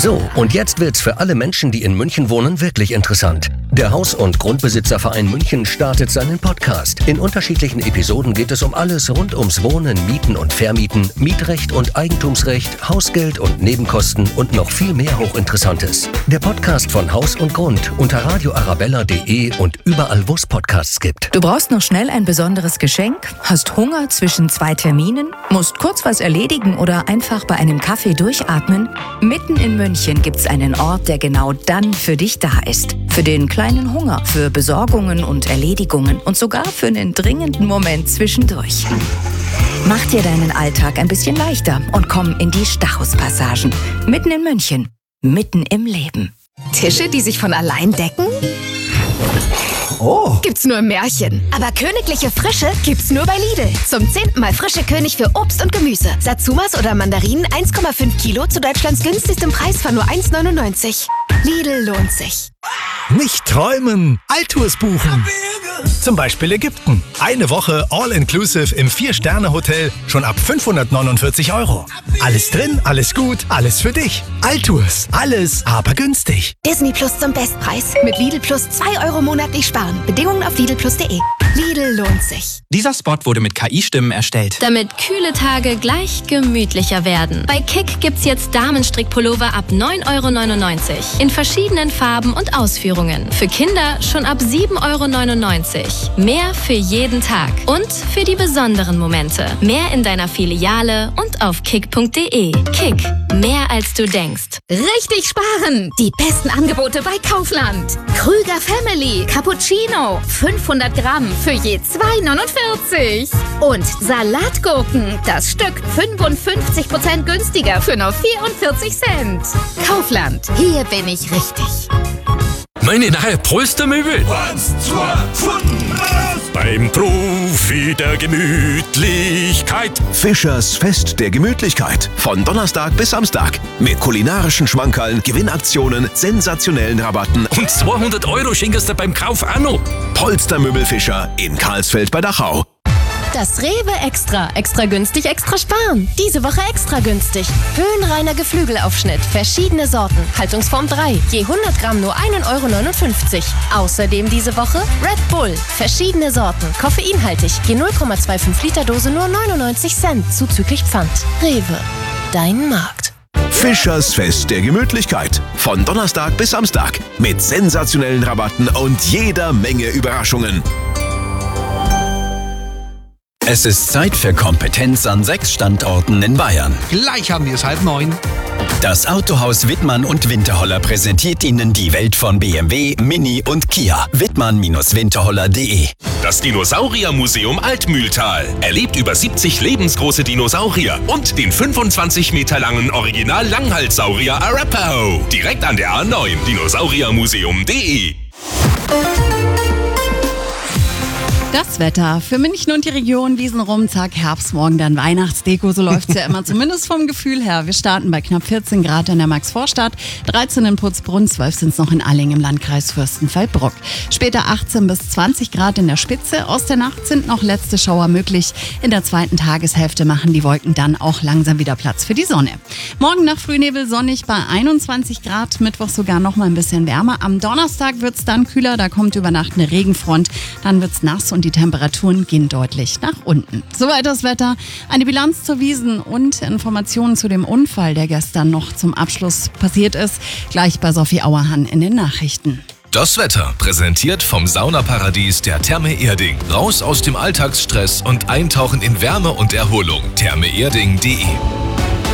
So, und jetzt wird's für alle Menschen, die in München wohnen, wirklich interessant. Der Haus- und Grundbesitzerverein München startet seinen Podcast. In unterschiedlichen Episoden geht es um alles rund ums Wohnen, Mieten und Vermieten, Mietrecht und Eigentumsrecht, Hausgeld und Nebenkosten und noch viel mehr Hochinteressantes. Der Podcast von Haus und Grund unter radioarabella.de und überall, wo es Podcasts gibt. Du brauchst noch schnell ein besonderes Geschenk, hast Hunger zwischen 2 Terminen, musst kurz was erledigen oder einfach bei einem Kaffee durchatmen? Mitten in München gibt's einen Ort, der genau dann für dich da ist. Für den kleinen Hunger, für Besorgungen und Erledigungen und sogar für einen dringenden Moment zwischendurch. Mach dir deinen Alltag ein bisschen leichter und komm in die Stachus-Passagen. Mitten in München, mitten im Leben. Tische, die sich von allein decken? Oh. Gibt's nur im Märchen. Aber königliche Frische gibt's nur bei Lidl. Zum 10. Mal frische König für Obst und Gemüse. Satsumas oder Mandarinen 1,5 Kilo zu Deutschlands günstigstem Preis von nur 1,99. Lidl lohnt sich. Nicht träumen, Altours buchen. Zum Beispiel Ägypten. Eine Woche All-Inclusive im 4-Sterne-Hotel schon ab 549 €. Alles drin, alles gut, alles für dich. Altours, alles aber günstig. Disney Plus zum Bestpreis. Mit Lidl Plus 2 € monatlich sparen. Bedingungen auf lidlplus.de. Lidl lohnt sich. Dieser Spot wurde mit KI-Stimmen erstellt. Damit kühle Tage gleich gemütlicher werden. Bei Kick gibt's jetzt Damenstrickpullover ab 9,99 € in verschiedenen Farben und Ausführungen. Für Kinder schon ab 7,99 €. Mehr für jeden Tag und für die besonderen Momente. Mehr in deiner Filiale und auf kick.de. Kick, mehr als du denkst. Richtig sparen! Die besten Angebote bei Kaufland. Krüger Family Cappuccino 500 Gramm für je 2,49 €. Und Salatgurken, das Stück 55% günstiger für nur 44 Cent. Kaufland, hier bin ich richtig. Meine neue Polstermöbel. 1, 2, Fundaus. Beim Profi der Gemütlichkeit. Fischers Fest der Gemütlichkeit. Von Donnerstag bis Samstag. Mit kulinarischen Schmankerln, Gewinnaktionen, sensationellen Rabatten. Und 200 € schenkst du beim Kauf auch noch. Polstermöbel Fischer in Karlsfeld bei Dachau. Das Rewe Extra. Extra günstig, extra sparen. Diese Woche extra günstig. Höhenreiner Geflügelaufschnitt. Verschiedene Sorten. Haltungsform 3. Je 100 Gramm nur 1,59 €. Außerdem diese Woche Red Bull. Verschiedene Sorten. Koffeinhaltig. Je 0,25 Liter Dose nur 99 Cent. Zuzüglich Pfand. Rewe. Dein Markt. Fischers Fest der Gemütlichkeit. Von Donnerstag bis Samstag. Mit sensationellen Rabatten und jeder Menge Überraschungen. Es ist Zeit für Kompetenz an 6 Standorten in Bayern. Gleich haben wir es 8:30. Das Autohaus Wittmann und Winterholler präsentiert Ihnen die Welt von BMW, Mini und Kia. Wittmann-winterholler.de. Das Dinosauriermuseum Altmühltal erlebt über 70 lebensgroße Dinosaurier und den 25 Meter langen Original-Langhalssaurier Arapaho. Direkt an der A9, dinosauriermuseum.de. Das Wetter für München und die Region, Wiesenrum, zack, Herbst, morgen dann Weihnachtsdeko, so läuft's ja immer, zumindest vom Gefühl her. Wir starten bei knapp 14 Grad in der Maxvorstadt, 13 in Putzbrunn, 12 sind's noch in Alling im Landkreis Fürstenfeldbruck. Später 18 bis 20 Grad in der Spitze, aus der Nacht sind noch letzte Schauer möglich. In der zweiten Tageshälfte machen die Wolken dann auch langsam wieder Platz für die Sonne. Morgen nach Frühnebel sonnig bei 21 Grad, Mittwoch sogar noch mal ein bisschen wärmer. Am Donnerstag wird's dann kühler, da kommt über Nacht eine Regenfront, dann wird's nass und die Temperaturen gehen deutlich nach unten. Soweit das Wetter. Eine Bilanz zur Wiesn und Informationen zu dem Unfall, der gestern noch zum Abschluss passiert ist, gleich bei Sophie Auerhahn in den Nachrichten. Das Wetter präsentiert vom Saunaparadies der Therme Erding. Raus aus dem Alltagsstress und eintauchen in Wärme und Erholung. thermeerding.de